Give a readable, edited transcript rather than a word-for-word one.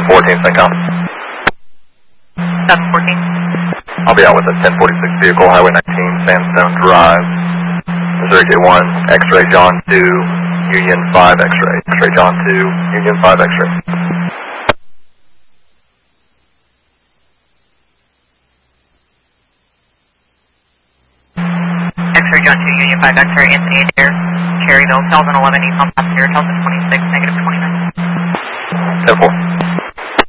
1014, CENTCOM. 714. I'll be out with a 1046 vehicle, Highway 19, Sandstone Drive, Missouri J1, X-ray John 2, Union 5 X-ray, X-ray John 2, Union 5 X-ray. X-ray John 2, Union 5 X-ray, Anthony Adair, Cherryville, Kelvin 11, East on passenger, Kelvin 26, negative 29. 10-4.